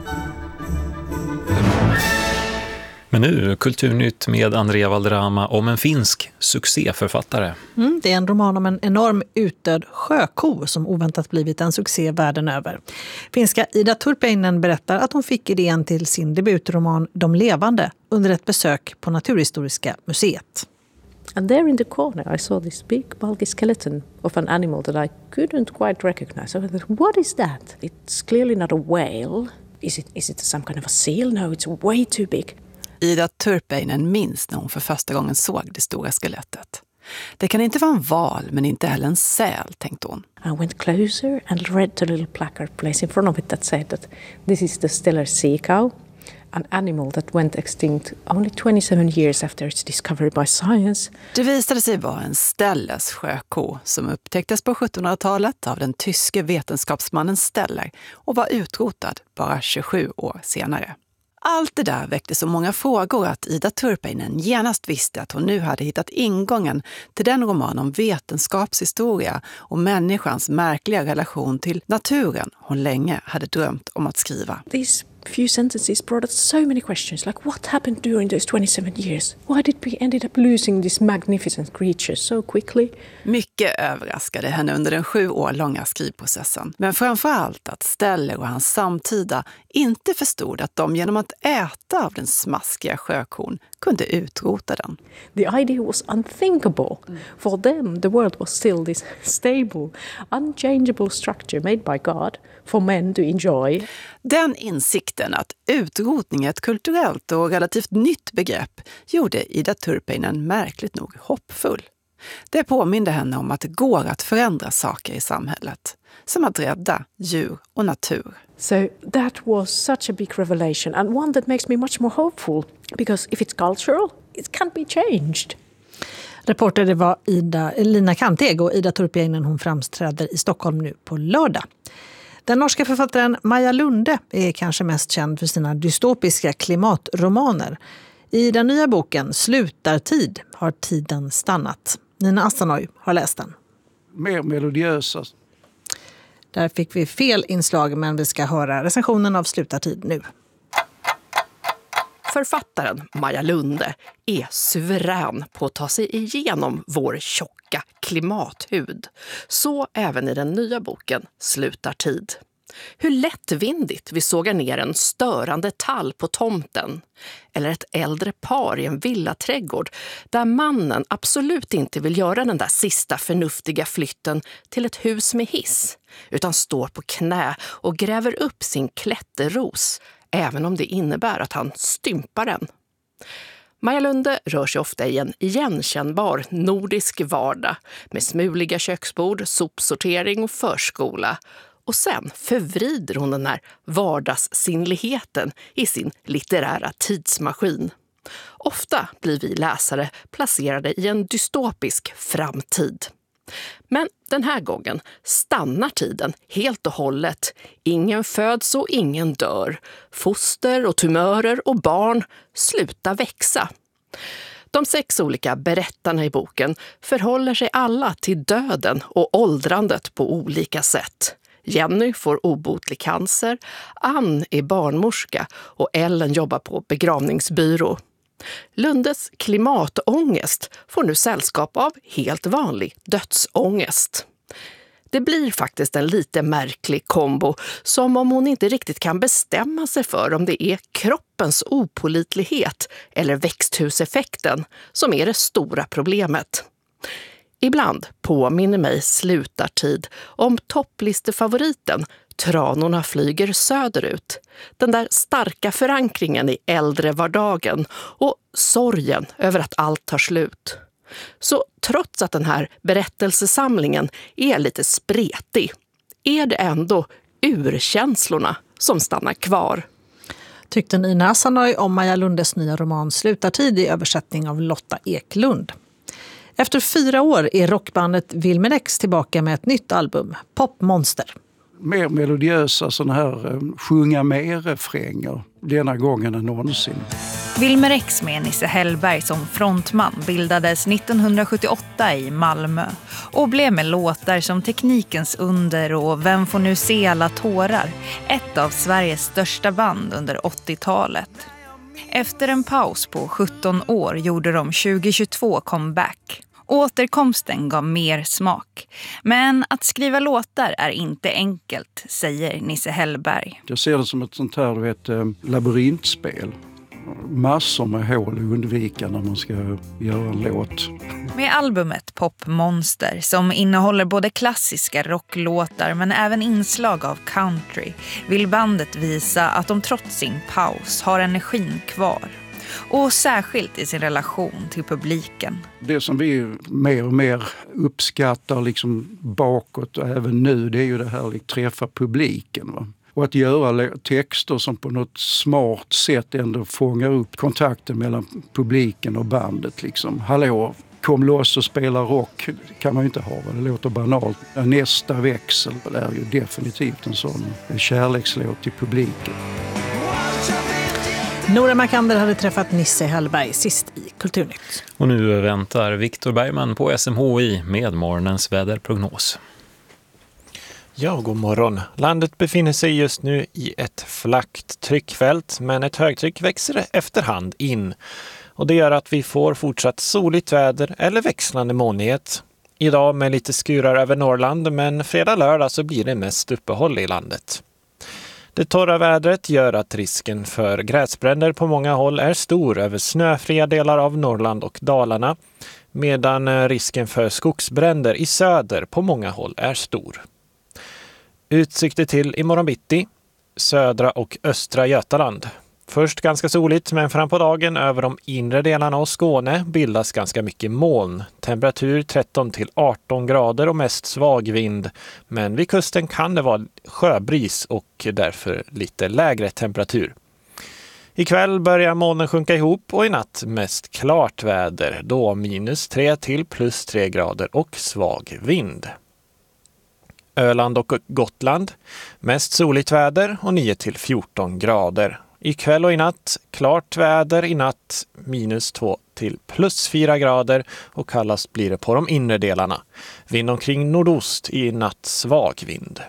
Men nu, Kulturnytt med Andrea Valderrama om en finsk succéförfattare. Mm, det är en roman om en enorm utdöd sjöko som oväntat blivit en succé världen över. Finska Ida Turpeinen berättar att hon fick idén till sin debutroman De levande under ett besök på Naturhistoriska museet. And there in the corner I saw this big bulky skeleton of an animal that I couldn't quite recognize. I thought, what is that? It's clearly not a whale. Is it, is it some kind of a seal? No, it's way too big. Ida Turpeinen minns när hon för första gången såg det stora skelettet. Det kan inte vara en val, men inte heller en säl, tänkte hon. I went closer and read the little placard placed in front of it that said that this is the Steller sea cow, an animal that went extinct only twenty-seven years after its discovery by science. Det visade sig vara en Stellers sjöko som upptäcktes på sjuttonhundratalet av den tyske vetenskapsmannen Steller och var utrotad bara tjugosju år senare. Allt det där väckte så många frågor att Ida Turpeinen genast visste att hon nu hade hittat ingången till den roman om vetenskapshistoria och människans märkliga relation till naturen hon länge hade drömt om att skriva. These few sentences brought us so many questions, like what happened during those twenty-seven years? Why did we ended up losing these magnificent creatures so quickly? Mycket överraskade henne under den sju år långa skrivprocessen. Men framförallt att Steller och hans samtida inte förstod att de genom att äta av den smaskiga sjökon kunde utrota den. The idea was unthinkable. For them, the world was still this stable, unchangeable structure made by God for men to enjoy. Den insikten att utrotning är ett kulturellt och relativt nytt begrepp gjorde Ida Turpeinen märkligt nog hoppfull. Det påminde henne om att det går att förändra saker i samhället, som att rädda djur och natur. So that was such a big revelation, and one that makes me much more hopeful, because if it's cultural, it can't be changed. Reporter det var Ida, Lina Kanteg, och Ida Turpeinen hon framträder i Stockholm nu på lördag. Den norska författaren Maja Lunde är kanske mest känd för sina dystopiska klimatromaner. I den nya boken Slutartid har tiden stannat. Nina Asanoy har läst den. Mer melodiösa. Där fick vi fel inslag, men vi ska höra recensionen av Slutartid nu. Författaren Maja Lunde är suverän på att ta sig igenom vår tjocka klimathud. Så även i den nya boken Slutartid. Hur lättvindigt vi sågar ner en störande tall på tomten. Eller ett äldre par i en villaträdgård där mannen absolut inte vill göra den där sista förnuftiga flytten till ett hus med hiss. Utan står på knä och gräver upp sin klätterros, även om det innebär att han stympar den. Maja Lunde rör sig ofta i en igenkännbar nordisk vardag med smuliga köksbord, sopsortering och förskola. Och sen förvrider hon den här vardagssinnligheten i sin litterära tidsmaskin. Ofta blir vi läsare placerade i en dystopisk framtid. Men den här gången stannar tiden helt och hållet. Ingen föds och ingen dör. Foster och tumörer och barn slutar växa. De sex olika berättarna i boken förhåller sig alla till döden och åldrandet på olika sätt. Jenny får obotlig cancer, Ann är barnmorska och Ellen jobbar på begravningsbyrå. Lundes klimatångest får nu sällskap av helt vanlig dödsångest. Det blir faktiskt en lite märklig kombo, som om hon inte riktigt kan bestämma sig för om det är kroppens opålitlighet eller växthuseffekten som är det stora problemet. Ibland påminner mig Slutartid om topplistefavoriten Tranorna flyger söderut. Den där starka förankringen i äldre vardagen och sorgen över att allt tar slut. Så trots att den här berättelsesamlingen är lite spretig, är det ändå urkänslorna som stannar kvar. Tyckte Nina Asanoy om Maja Lundes nya roman Slutartid i översättning av Lotta Eklund. Efter fyra år är rockbandet Wilmer X tillbaka med ett nytt album, Pop Monster. Mer melodiösa sådana här um, sjunga mer-refränger denna gången än någonsin. Wilmer X med Nisse Hellberg som frontman bildades nittonhundrasjuttioåtta i Malmö och blev med låtar som Teknikens under och Vem får nu se alla tårar, ett av Sveriges största band under åttiotalet. Efter en paus på sjutton år gjorde de tjugohundratjugotvå comeback. Återkomsten gav mer smak. Men att skriva låtar är inte enkelt, säger Nisse Hellberg. Jag ser det som ett sånt här, du vet, labyrintspel. Massor med hål att undvika när man ska göra en låt. Med albumet Pop Monster, som innehåller både klassiska rocklåtar men även inslag av country, vill bandet visa att de trots sin paus har energin kvar. Och särskilt i sin relation till publiken. Det som vi mer och mer uppskattar liksom bakåt och även nu, det är ju det här att träffa publiken. Va? Och att göra texter som på något smart sätt ändå fångar upp kontakten mellan publiken och bandet. Liksom. Hallå, kom loss och spela rock kan man ju inte ha. Det låter banalt. Nästa växel är ju definitivt en sån kärlekslåt till publiken. Nora Markander hade träffat Nisse Hellberg sist i Kulturnytt. Och nu väntar Viktor Bergman på S M H I med morgonens väderprognos. Ja, god morgon. Landet befinner sig just nu i ett flackt tryckfält, men ett högtryck växer efterhand in. Och det gör att vi får fortsatt soligt väder eller växlande molnighet. Idag med lite skurar över Norrland, men fredag-lördag så blir det mest uppehåll i landet. Det torra vädret gör att risken för gräsbränder på många håll är stor över snöfria delar av Norrland och Dalarna, medan risken för skogsbränder i söder på många håll är stor. Utsikter till imorgon bitti, södra och östra Götaland. Först ganska soligt, men fram på dagen över de inre delarna av Skåne bildas ganska mycket moln. Temperatur tretton till arton grader och mest svag vind. Men vid kusten kan det vara sjöbris och därför lite lägre temperatur. Ikväll börjar molnen sjunka ihop och i natt mest klart väder. Då minus tre till plus tre grader och svag vind. Öland och Gotland, mest soligt väder och nio till fjorton grader. Ikväll och i natt, klart väder i natt, minus två till plus fyra grader och kallast blir det på de inre delarna. Vind omkring nordost, i natt svag vind.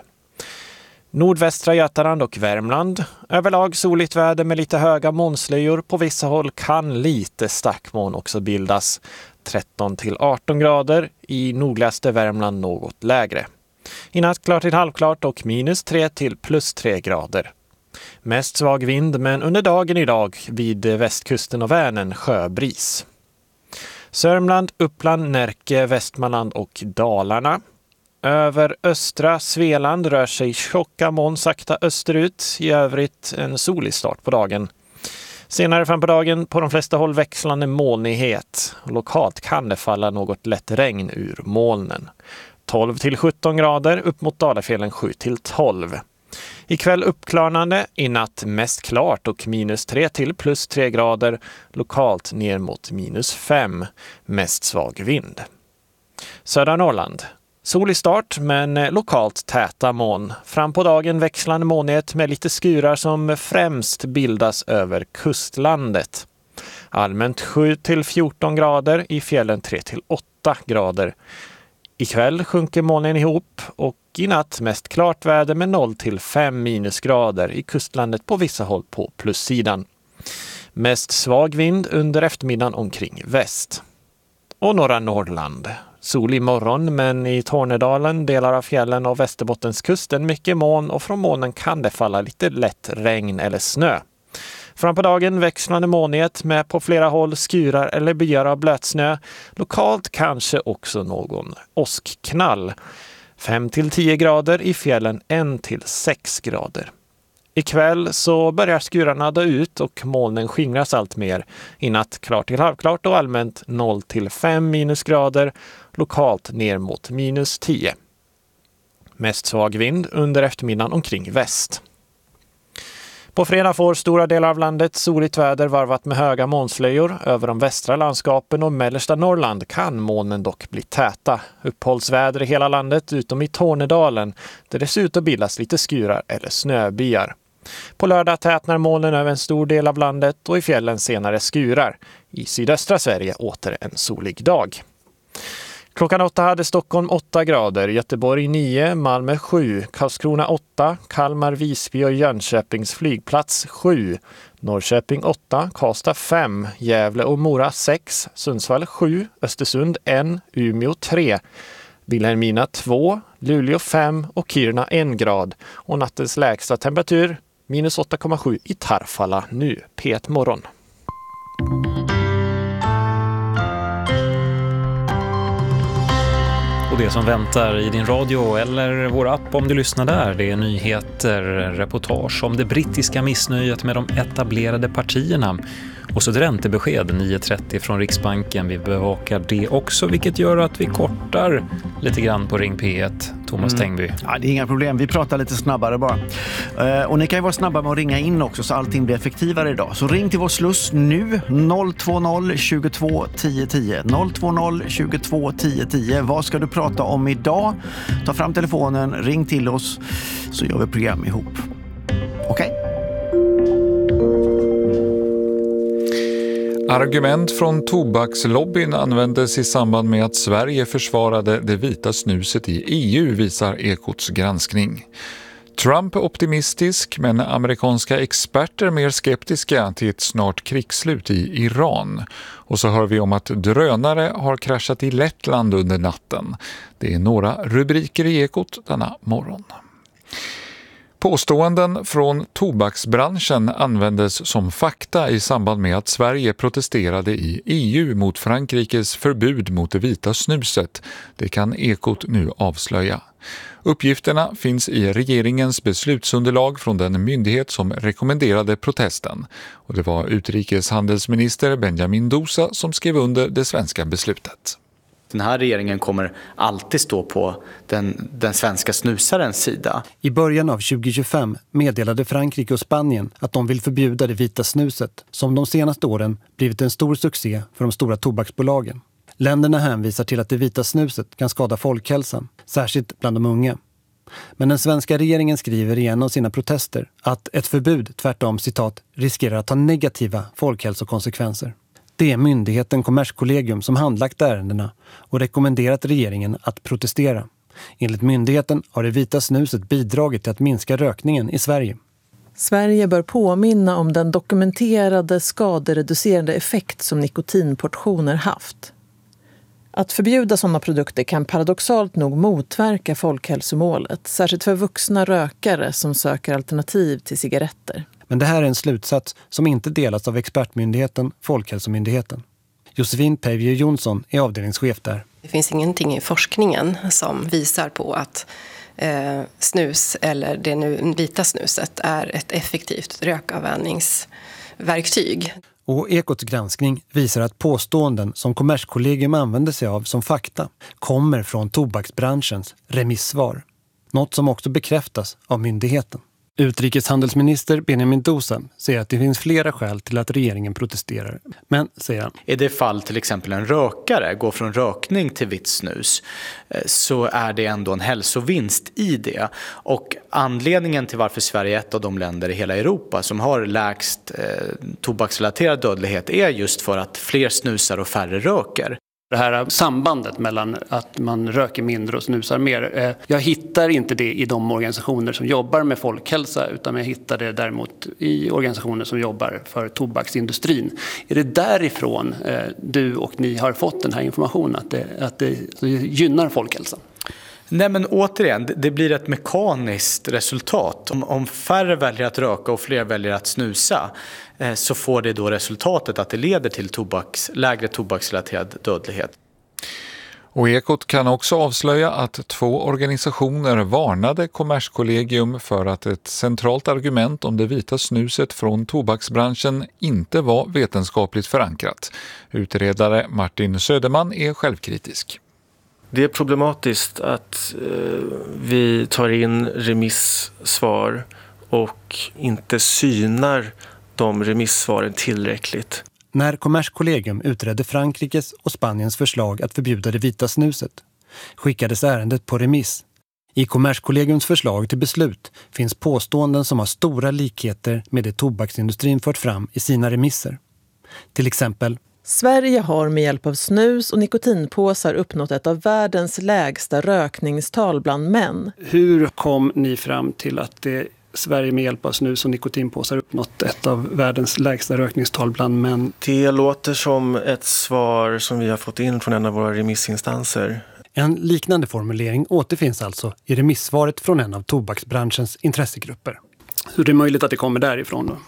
Nordvästra Götaland och Värmland, överlag soligt väder med lite höga molnslöjor. På vissa håll kan lite stackmoln också bildas. tretton till arton grader, i nordligaste Värmland något lägre. I natt klart till halvklart och minus tre till plus tre grader. Mest svag vind, men under dagen idag vid västkusten och Vänern sjöbris. Sörmland, Uppland, Närke, Västmanland och Dalarna. Över östra Svealand rör sig tjocka moln sakta österut. I övrigt en solig start på dagen. Senare fram på dagen på de flesta håll växlande molnighet. Lokalt kan det falla något lätt regn ur molnen. tolv till sjutton grader, upp mot Dalafjällen sju till tolv. Ikväll uppklarnande, i natt mest klart och minus tre till plus tre grader, lokalt ner mot minus fem, mest svag vind. Södra Norrland, solig start men lokalt täta moln. Fram på dagen växlande molnighet med lite skurar som främst bildas över kustlandet. Allmänt sju till fjorton grader, i fjällen tre till åtta grader. Ikväll sjunker molnen ihop och i natt mest klart väder med noll till fem minusgrader, i kustlandet på vissa håll på plussidan. Mest svag vind under eftermiddagen omkring väst. Och norra Norrland. Sol i morgon, men i Tornedalen, delar av fjällen och Västerbottenskusten mycket moln, och från molnen kan det falla lite lätt regn eller snö. Fram på dagen växlande molnighet med på flera håll skurar eller byar av blötsnö. Lokalt kanske också någon åskknall. fem till tio grader, i fjällen ett till sex grader. Ikväll så börjar skurarna dö ut och molnen skingras allt mer. I natt klart till halvklart och allmänt noll till fem minusgrader. Lokalt ner mot minus tio. Mest svag vind under eftermiddagen omkring väst. På fredag får stora delar av landet soligt väder varvat med höga molnslöjor. Över de västra landskapen och mellersta Norrland kan molnen dock bli täta. Uppehållsväder i hela landet utom i Tornedalen, där det ser ut att bildas lite skurar eller snöbyar. På lördag tätnar molnen över en stor del av landet och i fjällen senare skurar. I sydöstra Sverige åter en solig dag. Klockan åtta hade Stockholm åtta grader, Göteborg nio, Malmö sju, Karlskrona åtta, Kalmar, Visby och Jönköpings flygplats sju, Norrköping åtta, Karlstad fem, Gävle och Mora sex, Sundsvall sju, Östersund ett, Umeå tre, Vilhelmina två, Luleå fem och Kiruna en grad. Och nattens lägsta temperatur minus åtta komma sju i Tarfala nu, P ett morgon. Och det som väntar i din radio eller vår app om du lyssnar där, det är nyheter, reportage om det brittiska missnöjet med de etablerade partierna Och så ett räntebesked nio trettio från Riksbanken. Vi bevakar det också, vilket gör att vi kortar lite grann på Ring P ett. Thomas mm. Tengby. Ja, det är inga problem. Vi pratar lite snabbare bara. Eh, och ni kan ju vara snabba med att ringa in också så allting blir effektivare idag. Så ring till vår sluss nu noll två noll tjugotvå tio tio. noll två noll tjugotvå tio tio. Vad ska du prata om idag? Ta fram telefonen, ring till oss så gör vi program ihop. Okej? Okay? Argument från tobakslobbyn användes i samband med att Sverige försvarade det vita snuset i E U, visar Ekots granskning. Trump är optimistisk, men amerikanska experter mer skeptiska till ett snart krigsslut i Iran. Och så hör vi om att drönare har kraschat i Lettland under natten. Det är några rubriker i Ekot denna morgon. Påståenden från tobaksbranschen användes som fakta i samband med att Sverige protesterade i E U mot Frankrikes förbud mot det vita snuset. Det kan Ekot nu avslöja. Uppgifterna finns i regeringens beslutsunderlag från den myndighet som rekommenderade protesten. Och det var utrikeshandelsminister Benjamin Dousa som skrev under det svenska beslutet. Den här regeringen kommer alltid stå på den, den svenska snusarens sida. I början av tjugo tjugofem meddelade Frankrike och Spanien att de vill förbjuda det vita snuset, som de senaste åren blivit en stor succé för de stora tobaksbolagen. Länderna hänvisar till att det vita snuset kan skada folkhälsan, särskilt bland de unga. Men den svenska regeringen skriver i en av sina protester att ett förbud tvärtom, citat, riskerar att ha negativa folkhälsokonsekvenser. Det är myndigheten Kommerskollegium som handlagt ärendena och rekommenderat regeringen att protestera. Enligt myndigheten har det vita snuset bidragit till att minska rökningen i Sverige. Sverige bör påminna om den dokumenterade skadereducerande effekt som nikotinportioner haft. Att förbjuda sådana produkter kan paradoxalt nog motverka folkhälsomålet, särskilt för vuxna rökare som söker alternativ till cigaretter. Men det här är en slutsats som inte delas av expertmyndigheten Folkhälsomyndigheten. Josefin Pevje Jonsson är avdelningschef där. Det finns ingenting i forskningen som visar på att eh, snus eller det nu vita snuset är ett effektivt rökavvänjningsverktyg. Och Ekots granskning visar att påståenden som Kommerskollegium använder sig av som fakta kommer från tobaksbranschens remissvar. Något som också bekräftas av myndigheten. Utrikeshandelsminister Benjamin Dousa säger att det finns flera skäl till att regeringen protesterar. Men, säger han, i det fall till exempel en rökare går från rökning till vitt snus så är det ändå en hälsovinst i det. Och anledningen till varför Sverige är ett av de länder i hela Europa som har lägst eh, tobaksrelaterad dödlighet är just för att fler snusar och färre röker. Det här sambandet mellan att man röker mindre och snusar mer. Jag hittar inte det i de organisationer som jobbar med folkhälsa, utan jag hittar det däremot i organisationer som jobbar för tobaksindustrin. Är det därifrån du och ni har fått den här informationen, att det, att det gynnar folkhälsan? Nej, men återigen, det blir ett mekaniskt resultat. Om, om färre väljer att röka och fler väljer att snusa eh, så får det då resultatet att det leder till tobaks, lägre tobaksrelaterad dödlighet. Och Ekot kan också avslöja att två organisationer varnade Kommerskollegium för att ett centralt argument om det vita snuset från tobaksbranschen inte var vetenskapligt förankrat. Utredare Martin Söderman är självkritisk. Det är problematiskt att eh, vi tar in remissvar och inte synar de remissvaren tillräckligt. När Kommerskollegium utredde Frankrikes och Spaniens förslag att förbjuda det vita snuset skickades ärendet på remiss. I Kommerskollegiums förslag till beslut finns påståenden som har stora likheter med det tobaksindustrin fört fram i sina remisser. Till exempel: Sverige har med hjälp av snus och nikotinpåsar uppnått ett av världens lägsta rökningstal bland män. Hur kom ni fram till att det Sverige med hjälp av snus och nikotinpåsar uppnått ett av världens lägsta rökningstal bland män? Det låter som ett svar som vi har fått in från en av våra remissinstanser. En liknande formulering återfinns alltså i remissvaret från en av tobaksbranschens intressegrupper. Hur är det möjligt att det kommer därifrån då?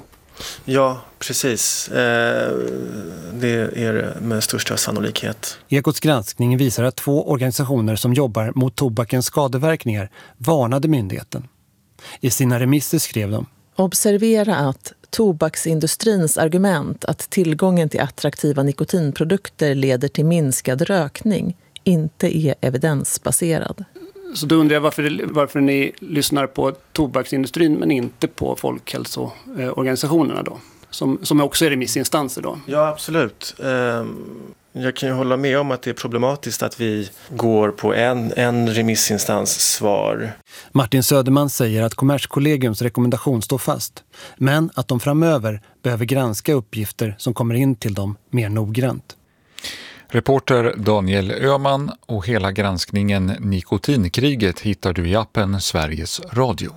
Ja, precis. Eh, det är det med största sannolikhet. Ekots granskning visar att två organisationer som jobbar mot tobakens skadeverkningar varnade myndigheten. I sina remisser skrev de: Observera att tobaksindustrins argument att tillgången till attraktiva nikotinprodukter leder till minskad rökning inte är evidensbaserad. Så då undrar jag varför, varför ni lyssnar på tobaksindustrin men inte på folkhälsoorganisationerna då? Som, som också är remissinstanser då? Ja, absolut. Jag kan ju hålla med om att det är problematiskt att vi går på en, en remissinstans svar. Martin Söderman säger att Kommerskollegiums rekommendation står fast, men att de framöver behöver granska uppgifter som kommer in till dem mer noggrant. Reporter Daniel Öhman och hela granskningen Nikotinkriget hittar du i appen Sveriges Radio.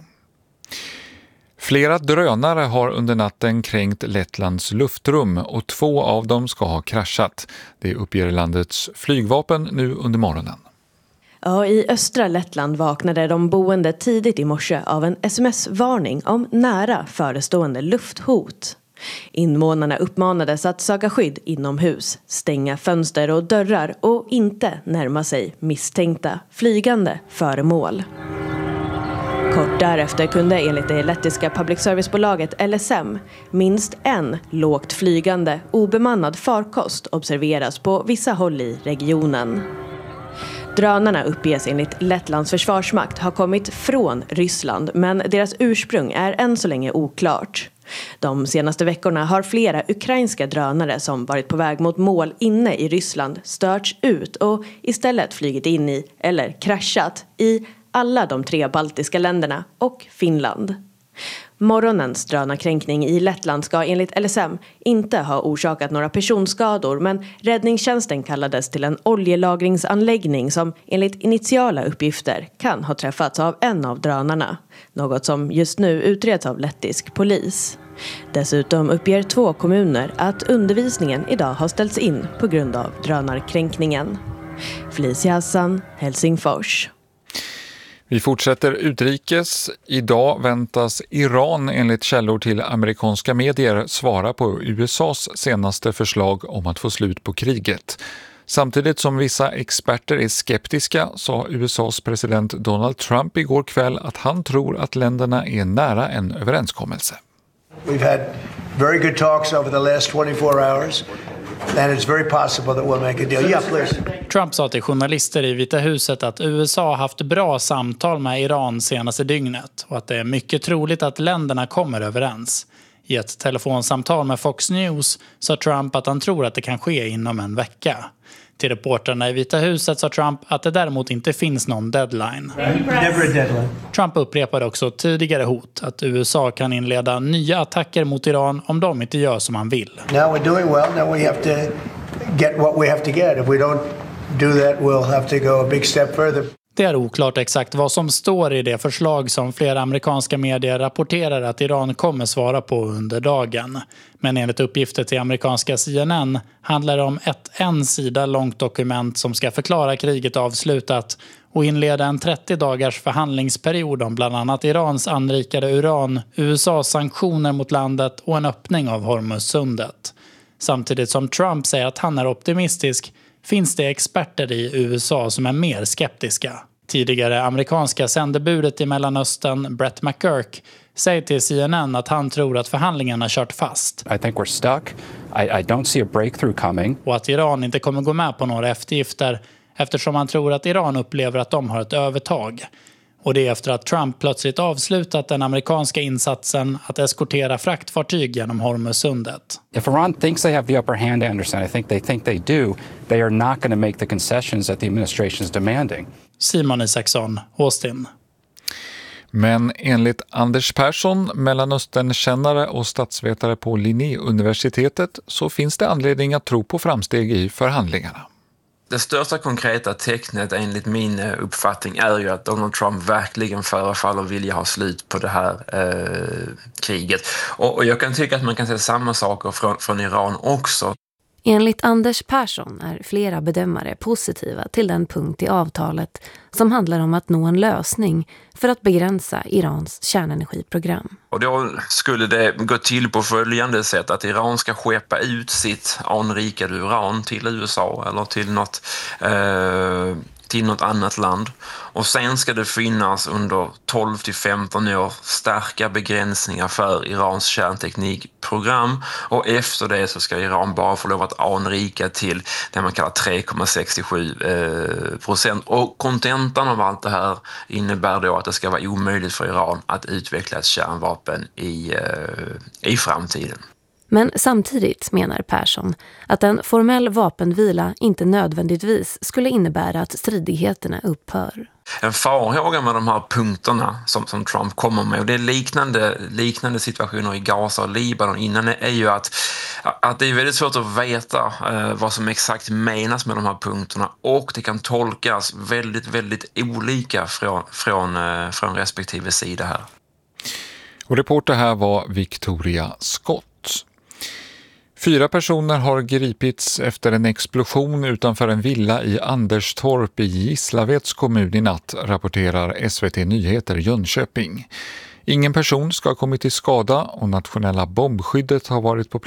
Flera drönare har under natten kränkt Lettlands luftrum och två av dem ska ha kraschat. Det uppger landets flygvapen nu under morgonen. Ja, i östra Lettland vaknade de boende tidigt i morse av en sms-varning om nära förestående lufthot. Invånarna uppmanades att söka skydd inomhus, stänga fönster och dörrar och inte närma sig misstänkta flygande föremål. Kort därefter kunde enligt det lettiska public service-bolaget L S M minst en lågt flygande obemannad farkost observeras på vissa håll i regionen. Drönarna uppges enligt Lettlands försvarsmakt ha kommit från Ryssland, men deras ursprung är än så länge oklart. De senaste veckorna har flera ukrainska drönare som varit på väg mot mål inne i Ryssland störts ut och istället flygit in i eller kraschat i alla de tre baltiska länderna och Finland. Morgonens drönarkränkning i Lettland ska enligt L S M inte ha orsakat några personskador, men räddningstjänsten kallades till en oljelagringsanläggning som enligt initiala uppgifter kan ha träffats av en av drönarna. Något som just nu utreds av lettisk polis. Dessutom uppger två kommuner att undervisningen idag har ställts in på grund av drönarkränkningen. Felicia Hassan, Helsingfors. Vi fortsätter utrikes. Idag väntas Iran enligt källor till amerikanska medier svara på U S A:s senaste förslag om att få slut på kriget. Samtidigt som vissa experter är skeptiska sa U S A:s president Donald Trump igår kväll att han tror att länderna är nära en överenskommelse. We've had very good talks over the last twenty-four hours. And it's very possible that we'll make a deal. Yeah, please. Trump sa till journalister i Vita huset att U S A har haft bra samtal med Iran senaste dygnet och att det är mycket troligt att länderna kommer överens. I ett telefonsamtal med Fox News sa Trump att han tror att det kan ske inom en vecka. Till reportrarna i Vita huset sa Trump att det däremot inte finns någon deadline. Never a deadline. Trump upprepade också tidigare hot att U S A kan inleda nya attacker mot Iran om de inte gör som han vill. Now we're doing well. Now we have to get what we have to get. If we don't do that, we'll have to go a big step further. Det är oklart exakt vad som står i det förslag som flera amerikanska medier rapporterar att Iran kommer svara på under dagen. Men enligt uppgifter till amerikanska C N N handlar det om ett en sida långt dokument som ska förklara kriget avslutat och inleda en trettio dagars förhandlingsperiod om bland annat Irans anrikade uran, U S A:s sanktioner mot landet och en öppning av Hormuzsundet. Samtidigt som Trump säger att han är optimistisk finns det experter i U S A som är mer skeptiska. Tidigare amerikanska sändebudet i Mellanöstern, Brett McGurk, säger till C N N att han tror att förhandlingarna kört fast. I think we're stuck. I, I don't see a breakthrough coming. Och att Iran inte kommer gå med på några eftergifter eftersom han tror att Iran upplever att de har ett övertag. Och det är efter att Trump plötsligt avslutat den amerikanska insatsen att eskortera fraktfartyg genom Hormuzsundet. If Iran thinks they have the upper hand, I understand. I think they think they do. They are not going to make the concessions that the administration is demanding. Simon Isaksson, Austin. Men enligt Anders Persson, Mellanösternkännare och statsvetare på Linnéuniversitetet, så finns det anledning att tro på framsteg i förhandlingarna. Det största konkreta tecknet enligt min uppfattning är ju att Donald Trump verkligen förefaller vilja ha slut på det här eh, kriget. Och, och jag kan tycka att man kan säga samma saker från, från Iran också. Enligt Anders Persson är flera bedömare positiva till den punkt i avtalet som handlar om att nå en lösning för att begränsa Irans kärnenergiprogram. Och då skulle det gå till på följande sätt att Iran ska skeppa ut sitt anrikade uran till U S A eller till något eh, till något annat land. Och sen ska det finnas under tolv till femton år starka begränsningar för Irans kärnteknikprogram. Och efter det så ska Iran bara få lov att anrika till det man kallar tre komma sextiosju procent. Och kontentan av allt det här innebär då att det ska vara omöjligt för Iran att utveckla ett kärnvapen i, i framtiden. Men samtidigt menar Persson att en formell vapenvila inte nödvändigtvis skulle innebära att stridigheterna upphör. En farhåga med de här punkterna som, som Trump kommer med, och det är liknande, liknande situationer i Gaza och Libanon innan, är ju att, att det är väldigt svårt att veta eh, vad som exakt menas med de här punkterna, och det kan tolkas väldigt, väldigt olika från, från, eh, från respektive sida här. Och reporter här var Victoria Scott. Fyra personer har gripits efter en explosion utanför en villa i Anderstorp i Gislaveds kommun i natt, rapporterar S V T Nyheter Jönköping. Ingen person ska ha kommit till skada och nationella bombskyddet har varit på plats.